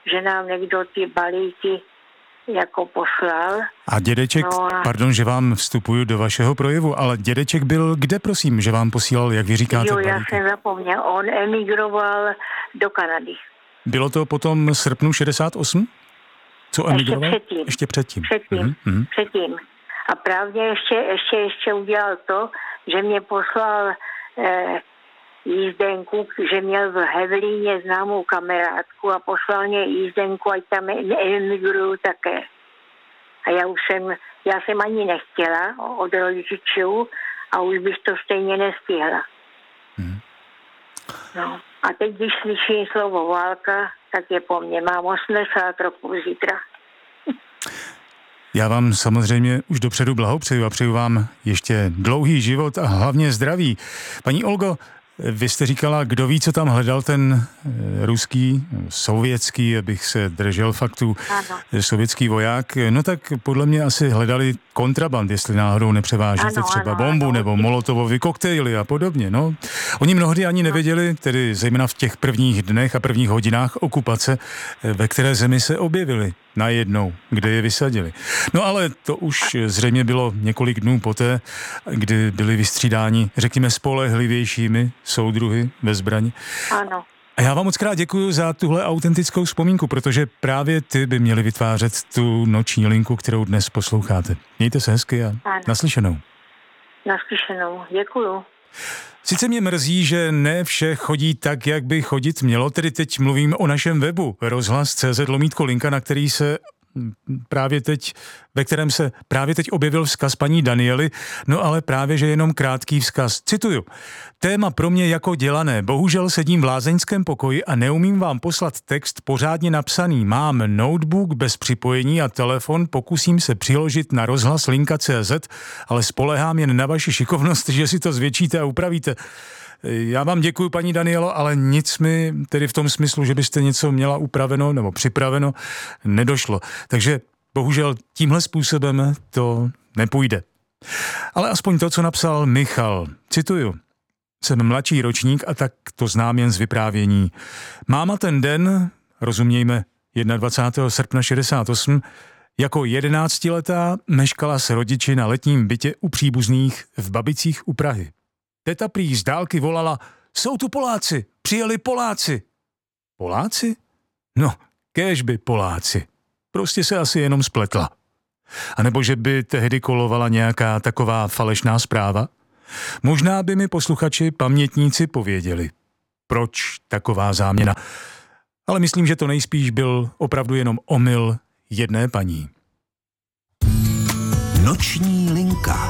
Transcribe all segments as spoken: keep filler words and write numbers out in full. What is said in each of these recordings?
že nám někdo ty balíky jako poslal. A dědeček, no a... pardon, že vám vstupuju do vašeho projevu, ale dědeček byl kde, prosím, že vám posílal, jak vy říkáte, jo, balíky? Já jsem zapomněl, on emigroval do Kanady. Bylo to potom srpnu šedesát osm? Co emigroval? Ještě předtím. Ještě předtím. Předtím, mm-hmm. předtím. A právě ještě, ještě, ještě udělal to, že mě poslal eh, jízdenku, že měl v Hevelíně známou kamarádku a poslal mě jízdenku, ať tam emigruju také. A já už jsem, já jsem ani nechtěla od rodičů a už bych to stejně nestihla. Hmm. No. A teď, když slyším slovo válka, tak je po mně. Mám osmdesát roků zítra. Já vám samozřejmě už dopředu blahopřeju a přeju vám ještě dlouhý život a hlavně zdraví. Paní Olgo, vy jste říkala, kdo ví, co tam hledal ten ruský, sovětský, abych se držel faktů, ano. sovětský voják. No tak podle mě asi hledali kontraband, jestli náhodou nepřevážíte třeba ano, bombu ano. nebo molotovovy koktejly a podobně. No. Oni mnohdy ani nevěděli, tedy zejména v těch prvních dnech a prvních hodinách okupace, ve které zemi se objevili najednou, kde je vysadili. No ale to už zřejmě bylo několik dnů poté, kdy byli vystřídáni, řekněme, spolehlivějšími soudruhy ve zbrani. Ano. A já vám moc krát děkuju za tuhle autentickou vzpomínku, protože právě ty by měly vytvářet tu noční linku, kterou dnes posloucháte. Mějte se hezky a ano. naslyšenou. Naslyšenou, děkuju. Sice mě mrzí, že ne vše chodí tak, jak by chodit mělo, tedy teď mluvím o našem webu rozhlas tečka cé zet lomítko linka, na který se právě teď, ve kterém se právě teď objevil vzkaz paní Daniely, no ale právě, že jenom krátký vzkaz. Cituju. Téma pro mě jako dělané. Bohužel sedím v lázeňském pokoji a neumím vám poslat text pořádně napsaný. Mám notebook bez připojení a telefon, pokusím se přiložit na rozhlas linka tečka cé zet, ale spolehám jen na vaši šikovnost, že si to zvětšíte a upravíte. Já vám děkuji, paní Danielo, ale nic mi tedy v tom smyslu, že byste něco měla upraveno nebo připraveno, nedošlo. Takže bohužel tímhle způsobem to nepůjde. Ale aspoň to, co napsal Michal. Cituju. Jsem mladší ročník a tak to znám jen z vyprávění. Máma ten den, rozumějme dvacátého prvního srpna šedesát osm, jako jedenáctiletá meškala s rodiči na letním bytě u příbuzných v Babicích u Prahy. Teta prý z dálky volala, jsou tu Poláci, přijeli Poláci. Poláci? No, kéžby Poláci. Prostě se asi jenom spletla. A nebo že by tehdy kolovala nějaká taková falešná zpráva? Možná by mi posluchači pamětníci pověděli, proč taková záměna. Ale myslím, že to nejspíš byl opravdu jenom omyl jedné paní. Noční linka.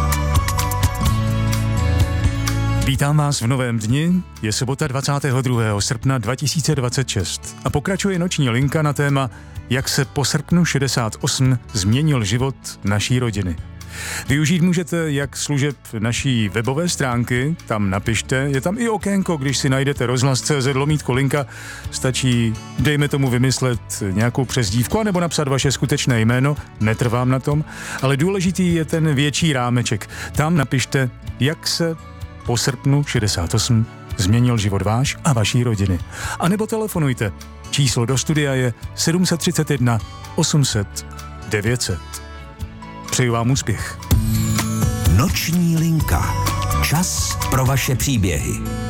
Vítám vás v novém dni, je sobota dvacátého druhého srpna dva tisíce dvacet šest a pokračuje noční linka na téma, jak se po srpnu šedesát osm změnil život naší rodiny. Využít můžete jak služeb naší webové stránky, tam napište, je tam i okénko, když si najdete rozhlas tečka cé zet lomítko linka, stačí, dejme tomu vymyslet nějakou přezdívku, anebo napsat vaše skutečné jméno, netrvám na tom, ale důležitý je ten větší rámeček. Tam napište, jak se po srpnu šedesát osm změnil život váš a vaší rodiny. A nebo telefonujte. Číslo do studia je sedm set třicet jedna osm set devět set. Přeju vám úspěch. Noční linka. Čas pro vaše příběhy.